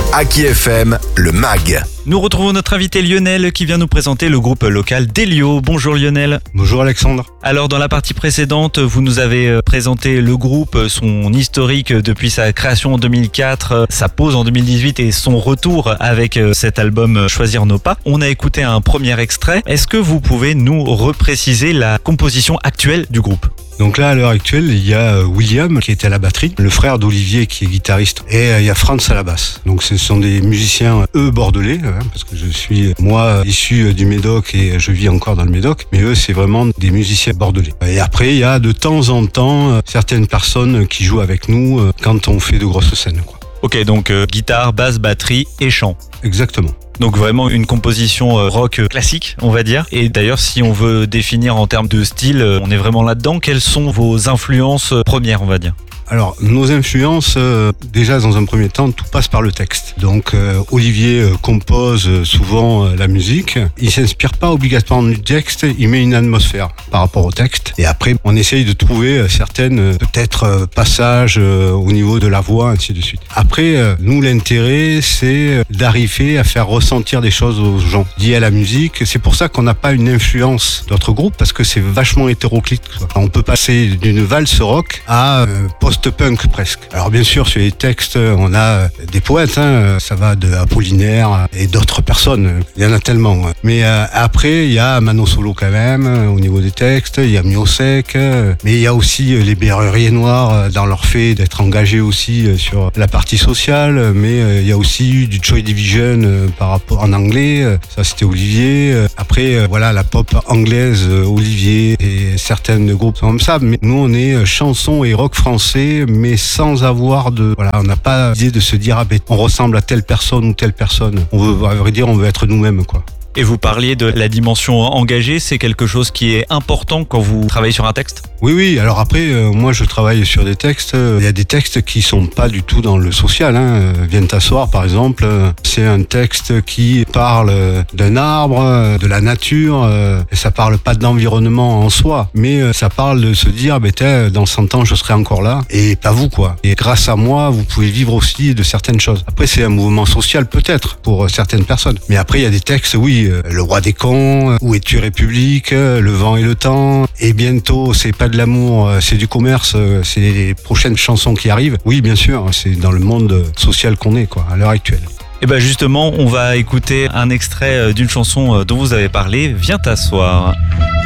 Aki FM, le MAG. Nous retrouvons notre invité Lionel qui vient nous présenter le groupe local Delio. Bonjour Lionel. Bonjour Alexandre. Alors dans la partie précédente, vous nous avez présenté le groupe, son historique depuis sa création en 2004, sa pause en 2018 et son retour avec cet album Choisir nos pas. On a écouté un premier extrait. Est-ce que vous pouvez nous repréciser la composition actuelle du groupe ? Donc là, à l'heure actuelle, il y a William qui était à la batterie, le frère d'Olivier qui est guitariste, et il y a Franz à la basse. Donc ce sont des musiciens, eux, bordelais, parce que je suis, moi, issu du Médoc et je vis encore dans le Médoc, mais eux, c'est vraiment des musiciens bordelais. Et après, il y a de temps en temps certaines personnes qui jouent avec nous quand on fait de grosses scènes, quoi. Ok, donc guitare, basse, batterie et chant. Exactement. Donc vraiment une composition rock classique, on va dire. Et d'ailleurs, si on veut définir en termes de style, on est vraiment là-dedans. Quelles sont vos influences premières, on va dire ? Alors, nos influences, déjà dans un premier temps, tout passe par le texte. Donc, Olivier compose souvent la musique. Il s'inspire pas obligatoirement du texte, il met une atmosphère par rapport au texte. Et après, on essaye de trouver certaines, peut-être, passages au niveau de la voix, ainsi de suite. Après, nous, l'intérêt, c'est d'arriver à faire ressentir des choses aux gens liées à la musique. C'est pour ça qu'on n'a pas une influence d'autres groupes, parce que c'est vachement hétéroclite, quoi. On peut passer d'une valse rock à post-punk presque. Alors bien sûr, sur les textes, on a des poètes, ça va de Apollinaire et d'autres personnes, il y en a tellement. Mais après, il y a Mano Solo quand même, au niveau des textes, il y a Miosek, mais il y a aussi les Berruriers Noirs dans leur fait d'être engagés aussi sur la partie sociale, mais il y a aussi eu du Joy Division par rapport en anglais, ça c'était Olivier. Après, voilà, la pop anglaise, Olivier et certains groupes comme ça, mais nous on est chansons et rock français, mais sans avoir de, voilà, on n'a pas l'idée de se dire on ressemble à telle personne ou telle personne. On veut, à vrai dire, on veut être nous-mêmes, quoi. Et vous parliez de la dimension engagée, c'est quelque chose qui est important quand vous travaillez sur un texte ? Oui. Alors après, moi, je travaille sur des textes. Il y a des textes qui sont pas du tout dans le social. Viens t'asseoir, par exemple. C'est un texte qui parle d'un arbre, de la nature. Et ça parle pas de l'environnement en soi, mais ça parle de se dire, dans 100 ans, je serai encore là. Et pas vous, quoi. Et grâce à moi, vous pouvez vivre aussi de certaines choses. Après, c'est un mouvement social, peut-être, pour certaines personnes. Mais après, il y a des textes, oui. Le roi des cons, Où es-tu République, Le vent et le temps, et bientôt c'est pas de l'amour, c'est du commerce, c'est les prochaines chansons qui arrivent. Oui, bien sûr, c'est dans le monde social qu'on est, quoi, à l'heure actuelle. Et ben justement, on va écouter un extrait d'une chanson dont vous avez parlé, Viens t'asseoir.